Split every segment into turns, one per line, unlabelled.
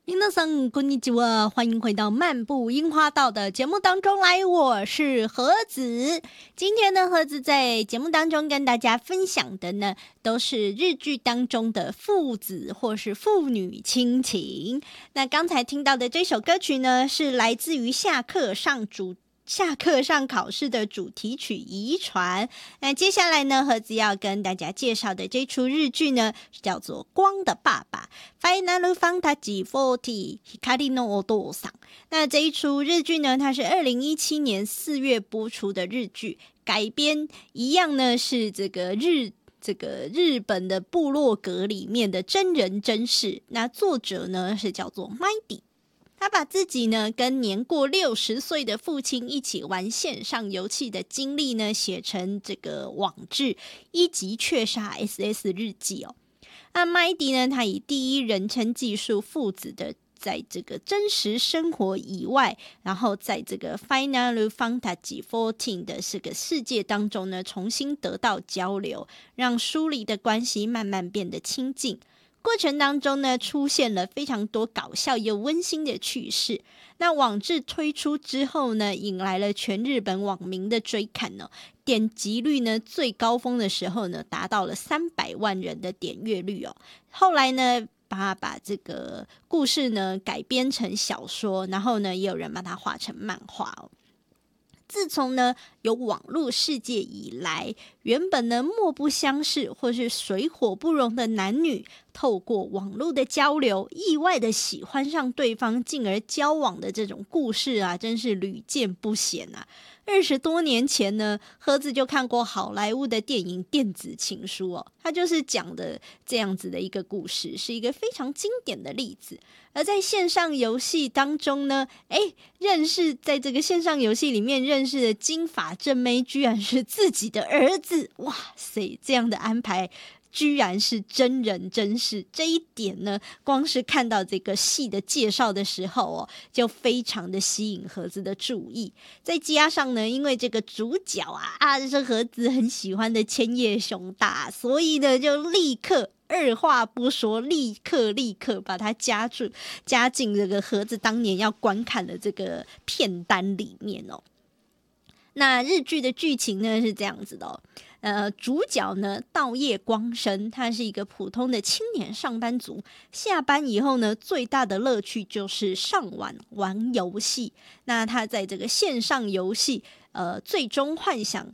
皆さんこんにちは，欢迎回到漫步樱花道的节目当中来，我是盒子。今天呢，盒子在节目当中跟大家分享的呢，都是日剧当中的父子或是父女亲情。那刚才听到的这首歌曲呢，是来自于下课上考试的主题曲《遗传》。那接下来呢，盒子要跟大家介绍的这出日剧呢，叫做《光的爸爸》（Final Fantasy XL Hikari no Otou-san）。那这一出日剧呢，它是2017年4月播出的日剧，改编一样呢是这个日本的部落格里面的真人真事。那作者呢是叫做 Mighty。他把自己呢跟年过60岁的父亲一起玩线上游戏的经历呢写成这个网志一击却杀 SS 日记哦。那麦迪呢，他以第一人称记述父子的在这个真实生活以外，然后在这个 Final Fantasy XIV 的这个世界当中呢，重新得到交流，让疏离的关系慢慢变得亲近。过程当中呢，出现了非常多搞笑又温馨的趣事。那网志推出之后呢，引来了全日本网民的追看哦，点击率呢最高峰的时候呢，达到了300万人的点阅率哦。后来呢，把这个故事呢改编成小说，然后呢，也有人把它画成漫画哦。自从呢有网络世界以来，原本呢莫不相识或是水火不容的男女，透过网络的交流，意外的喜欢上对方，进而交往的这种故事啊，真是屡见不鲜啊。20多年前呢，盒子就看过好莱坞的电影《电子情书》哦，它就是讲的这样子的一个故事，是一个非常经典的例子。而在线上游戏当中呢，在这个线上游戏里面认识的金发正妹，居然是自己的儿子，哇塞，这样的安排居然是真人真事。这一点呢，光是看到这个戏的介绍的时候哦，就非常的吸引盒子的注意。再加上呢，因为这个主角是盒子很喜欢的千叶雄大，所以呢就立刻二话不说，立刻把它加进这个盒子当年要观看的这个片单里面哦。那日剧的剧情呢是这样子的哦，主角呢稻叶光生，他是一个普通的青年上班族，下班以后呢，最大的乐趣就是上网玩游戏。那他在这个线上游戏最终幻想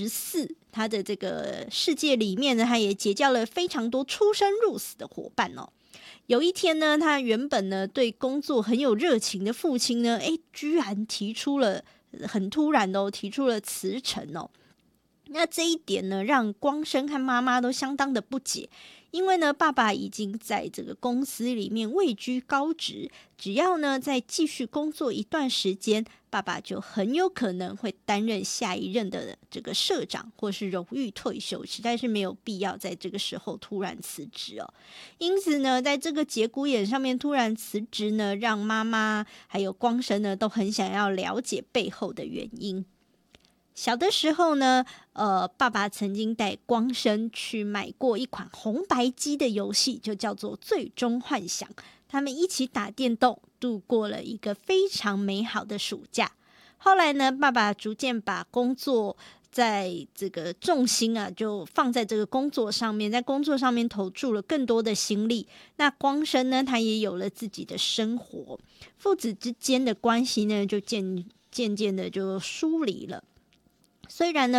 14他的这个世界里面呢，他也结交了非常多出生入死的伙伴哦。有一天呢，他原本呢对工作很有热情的父亲呢，居然很突然的提出了辞呈哦。那这一点呢，让光生和妈妈都相当的不解，因为呢，爸爸已经在这个公司里面位居高职，只要呢再继续工作一段时间，爸爸就很有可能会担任下一任的这个社长或是荣誉退休，实在是没有必要在这个时候突然辞职哦。因此呢，在这个节骨眼上面突然辞职呢，让妈妈还有光生呢都很想要了解背后的原因。小的时候呢，爸爸曾经带光生去买过一款红白机的游戏，就叫做《最终幻想》。他们一起打电动，度过了一个非常美好的暑假。后来呢，爸爸逐渐把工作在这个重心就放在这个工作上面，在工作上面投注了更多的心力。那光生呢，他也有了自己的生活，父子之间的关系呢，就渐渐的就疏离了。虽然呢，